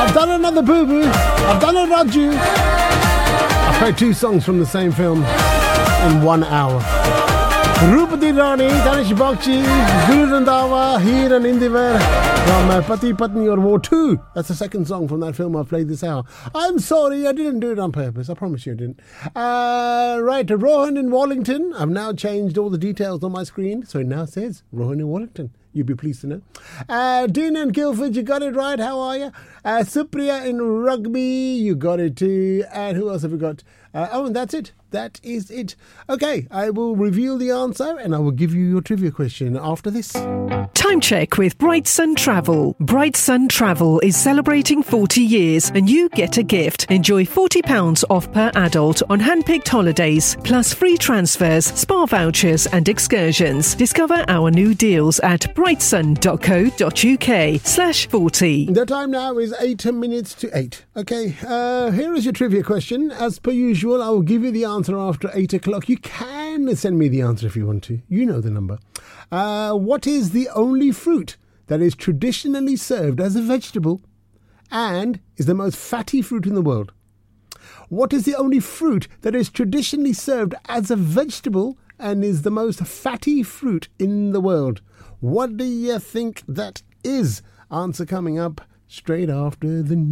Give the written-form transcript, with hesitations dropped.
I've done another boo-boo. I've done a Raju. I played 2 songs from the same film in 1 hour. Rupati Rani, Tanish Bakshi, Guru Randhawa, Heer and Indivar from Pati Patni Aur Wo 2. That's the second song from that film I've played this hour. I'm sorry, I didn't do it on purpose. I promise you I didn't. Right, Rohan in Wallington. I've now changed all the details on my screen, so it now says Rohan in Wallington. You'd be pleased to know. Dean in Guildford, you got it right. How are you? Supriya in Rugby, you got it too. And who else have we got? And that's it. That is it. Okay, I will reveal the answer and I will give you your trivia question after this. Time check with Bright Sun Travel. Bright Sun Travel is celebrating 40 years and you get a gift. Enjoy £40 off per adult on hand-picked holidays, plus free transfers, spa vouchers and excursions. Discover our new deals at brightsun.co.uk/40. The time now is 8 minutes to 8. Okay, here is your trivia question. As per usual, I will give you the answer after 8 o'clock. You can send me the answer if you want to. You know the number. What is the only fruit that is traditionally served as a vegetable and is the most fatty fruit in the world? What is the only fruit that is traditionally served as a vegetable and is the most fatty fruit in the world? What do you think that is? Answer coming up straight after the